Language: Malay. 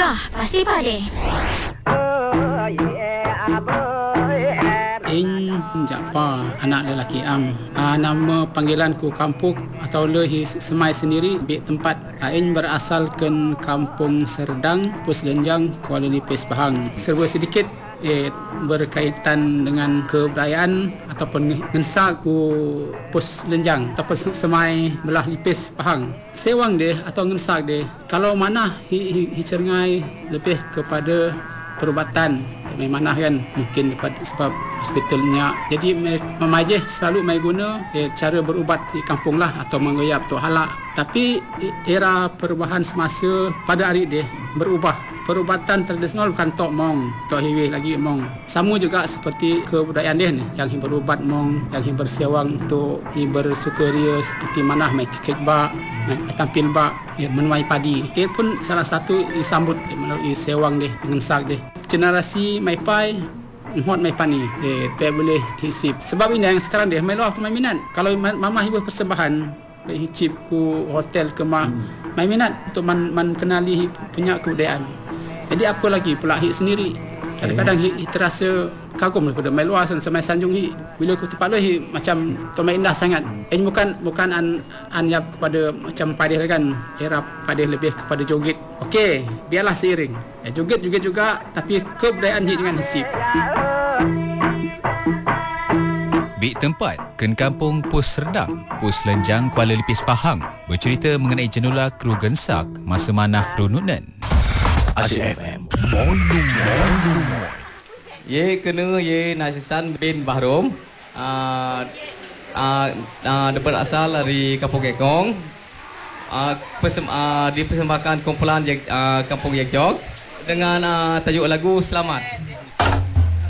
Dah, pasti pade. In Japa, anak lelaki Am. Nama panggilanku kampung atau lehi semai sendiri. Bik tempat In berasal ke Kampung Serdang, Pus Lenjang, Kuala Lipis, Pahang. Serba sedikit berkaitan dengan kebudayaan ataupun ngensa ku Pus Lenjang ataupun semai belah Lipis, Pahang. Sewang dia atau ngensa dia, kalau mana hi cengai lebih kepada perubatan mana kan, mungkin sebab hospitalnya, jadi memajih selalu mai guna cara berubat di kampung lah atau mengoyap tu halak. Tapi era perubahan semasa pada hari dia berubah. Perubatan tradisional bukan tok mong, tok hiwih lagi mong. Sama juga seperti kebudayaan dia ni, yang berubat mong, yang bersewang untuk bersukaria seperti mana mai cicit bak, mai tampil bak, menuai padi. Ia pun salah satu disambut melalui sewang dia, ngensak dia. Generasi mai pai hot mai pani dia boleh hisip. Sebab ini yang sekarang dia mai luar aku mai minat. Kalau mama hibah persembahan hicip ku hotel ke mah mai minat untuk man kenali punya kebudayaan. Jadi apa lagi pula hik sendiri. Kadang-kadang hik terasa kagum daripada mai luar sampai sanjung hik. Bila aku tempat luar hik macam tu mai indah sangat. Ini bukan an yap kepada macam padih kan. Era padih lebih kepada joget. Okey, biarlah seiring. Joget juga tapi kebudayaan hik dengan hisip. Bik tempat Ken Kampung Pus Serdang, Pus Lenjang, Kuala Lipis, Pahang bercerita mengenai jenula kru gensak masa manah rununan. Asyik FM Moy. Ye kena ye Nasisan bin Bahrom berasal dari Kampung Gekong. Dipersembahkan kumpulan Kampung Yekjok dengan tajuk lagu Selamat.